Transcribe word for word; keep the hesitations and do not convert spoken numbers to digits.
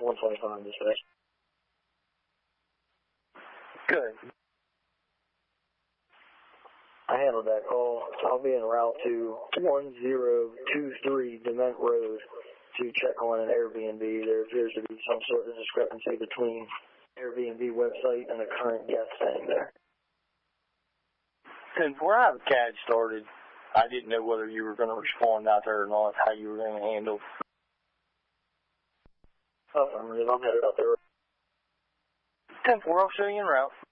one twenty-five dispatch. Good. I handled that call. I'll be en route to one zero two three Dement Road to check on an Airbnb. There appears to be some sort of discrepancy between Airbnb website and the current guest staying there. Since we're out of C A D started, I didn't know whether you were going to respond out there or not, how you were going to handle. Oh, I'm headed out there. ten four, I'll show you en route.